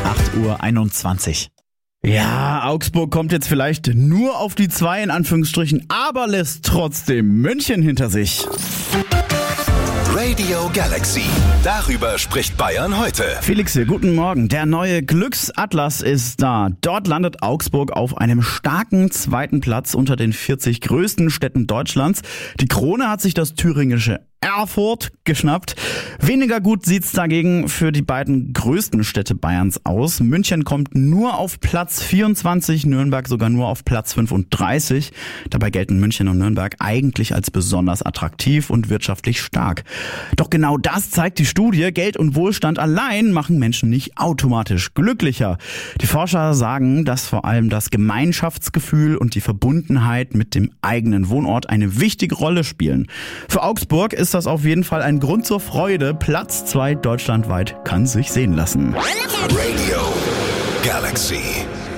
8:21 Uhr. Ja, Augsburg kommt jetzt vielleicht nur auf die 2 in Anführungsstrichen, aber lässt trotzdem München hinter sich. Radio Galaxy. Darüber spricht Bayern heute. Felix hier, guten Morgen. Der neue Glücksatlas ist da. Dort landet Augsburg auf einem starken 2. Platz unter den 40 größten Städten Deutschlands. Die Krone hat sich das thüringische Erfurt geschnappt. Weniger gut sieht's dagegen für die beiden größten Städte Bayerns aus. München kommt nur auf Platz 24, Nürnberg sogar nur auf Platz 35. Dabei gelten München und Nürnberg eigentlich als besonders attraktiv und wirtschaftlich stark. Doch genau das zeigt die Studie. Geld und Wohlstand allein machen Menschen nicht automatisch glücklicher. Die Forscher sagen, dass vor allem das Gemeinschaftsgefühl und die Verbundenheit mit dem eigenen Wohnort eine wichtige Rolle spielen. Für Augsburg ist das auf jeden Fall ein Grund zur Freude. Platz 2 deutschlandweit kann sich sehen lassen. Radio Galaxy.